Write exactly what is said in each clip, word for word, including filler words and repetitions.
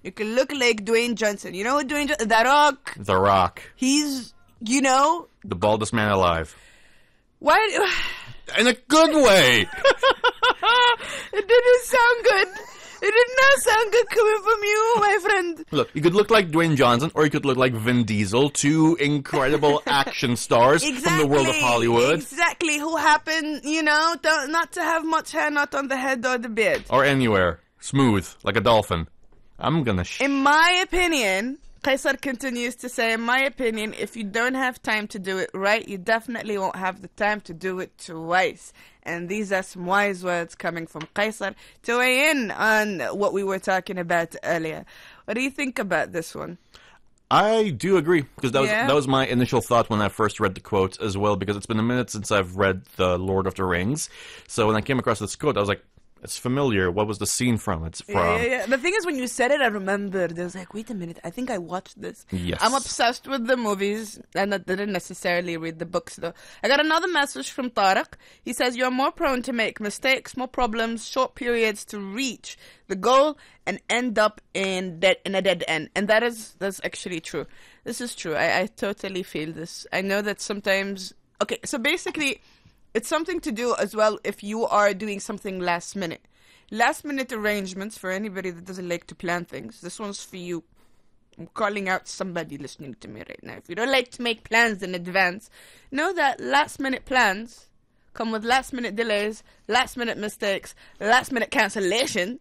You can look like Dwayne Johnson. You know what Dwayne Johnson? The Rock. The Rock. He's, you know. The baldest man alive. Why? In a good way. It didn't sound good. It did not sound good coming from you, my friend. Look, you could look like Dwayne Johnson, or you could look like Vin Diesel, two incredible action stars exactly, from the world of Hollywood. Exactly, who happen, you know, to, not to have much hair, not on the head or the beard. Or anywhere. Smooth, like a dolphin. I'm gonna sh- In my opinion, Qaisar continues to say, in my opinion, if you don't have time to do it right, you definitely won't have the time to do it twice. And these are some wise words coming from Qaisar to weigh in on what we were talking about earlier. What do you think about this one? I do agree, because that was Yeah? that was my initial thought when I first read the quote as well, because it's been a minute since I've read The Lord of the Rings. So when I came across this quote, I was like, it's familiar. What was the scene from? It's from... Yeah, yeah, yeah. The thing is, when you said it, I remembered. I was like, wait a minute, I think I watched this. Yes. I'm obsessed with the movies, and I didn't necessarily read the books, though. I got another message from Tariq. He says, you're more prone to make mistakes, more problems, short periods to reach the goal, and end up in dead, in a dead end. And that is that's actually true. This is true. I, I totally feel this. I know that sometimes... Okay, so basically... It's something to do as well if you are doing something last minute. Last minute arrangements, for anybody that doesn't like to plan things, this one's for you. I'm calling out somebody listening to me right now. If you don't like to make plans in advance, know that last minute plans come with last minute delays, last minute mistakes, last minute cancellation.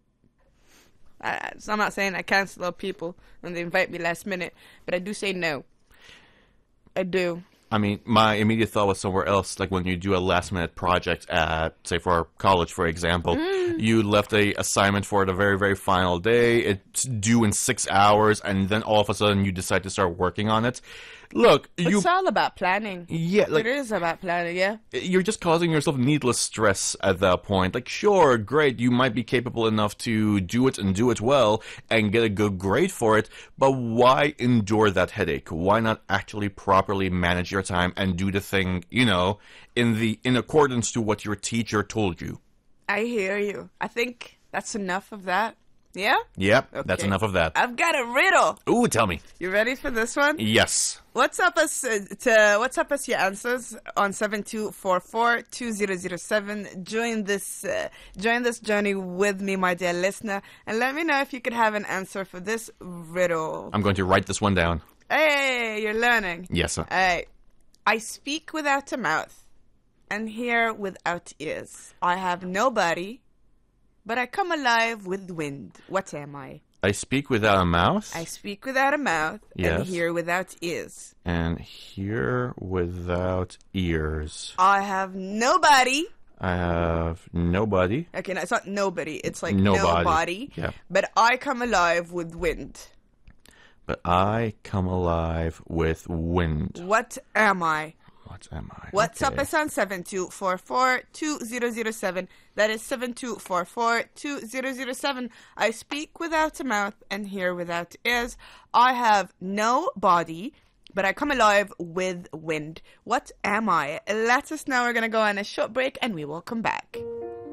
I, so I'm not saying I cancel out people when they invite me last minute, but I do say no. I do. I mean, my immediate thought was somewhere else, like when you do a last-minute project at, say, for college, for example. Mm. You left a assignment for the very, very final day. It's due in six hours, and then all of a sudden you decide to start working on it. Look, you... It's all about planning. Yeah, like... It is about planning, yeah. You're just causing yourself needless stress at that point. Like, sure, great, you might be capable enough to do it and do it well and get a good grade for it, but why endure that headache? Why not actually properly manage your time and do the thing, you know, in the in accordance to what your teacher told you? I hear you. I think that's enough of that. Yeah? Yep, Okay. That's enough of that. I've got a riddle. Ooh, tell me. You ready for this one? Yes. What's up us uh, to what's up us your answers on seven two four four two zero zero seven. Join this uh, join this journey with me, my dear listener, and let me know if you could have an answer for this riddle. I'm going to write this one down. Hey, you're learning. Yes, sir. All right. I speak without a mouth and hear without ears. I have no body, but I come alive with wind. What am I? I speak without a mouth. I speak without a mouth Yes. and hear without ears. And hear without ears. I have no body. I have nobody. Okay, no, it's not nobody. It's like Nobody. no body. Yeah. But I come alive with wind. But I come alive with wind. What am I? What am I? What's Okay. up us on seven two four four two zero zero seven. That is seven two four four two zero zero seven. I speak without a mouth and hear without ears. I have no body, but I come alive with wind. What am I? Let us know. We're going to go on a short break and we will come back.